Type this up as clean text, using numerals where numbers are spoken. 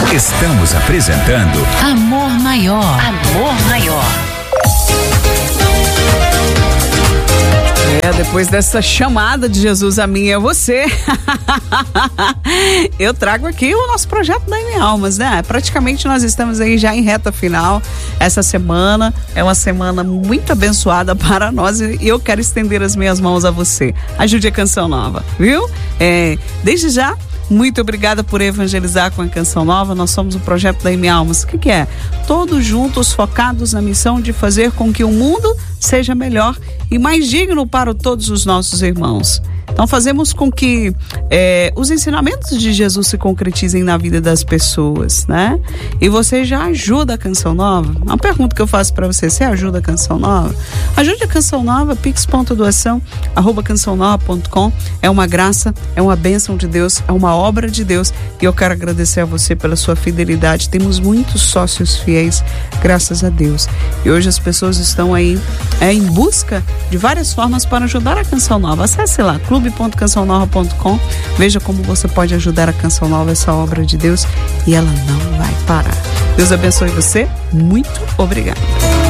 Estamos apresentando Amor Maior. Amor Maior. Depois dessa chamada de Jesus a mim e a você, eu trago aqui o nosso projeto da M Almas, né? Praticamente nós estamos aí já em reta final. Essa semana é uma semana muito abençoada para nós e eu quero estender as minhas mãos a você. Ajude a Canção Nova, viu? Desde já, muito obrigada por evangelizar com a Canção Nova. Nós somos o projeto da M Almas. O que é? Todos juntos focados na missão de fazer com que o mundo seja melhor e mais digno para todos os nossos irmãos. Então fazemos com que os ensinamentos de Jesus se concretizem na vida das pessoas, né? E você já ajuda a Canção Nova? Uma pergunta que eu faço para você: você ajuda a Canção Nova? Ajude a Canção Nova, pix.doação@cançãonova.com. É uma graça, é uma bênção de Deus, é uma obra de Deus, e eu quero agradecer a você pela sua fidelidade. Temos muitos sócios fiéis, graças a Deus. E hoje as pessoas estão aí em busca de várias formas para ajudar a Canção Nova. Acesse lá, clube.cançãonova.com. Veja como você pode ajudar a Canção Nova, essa obra de Deus, e ela não vai parar. Deus abençoe você. Muito obrigada.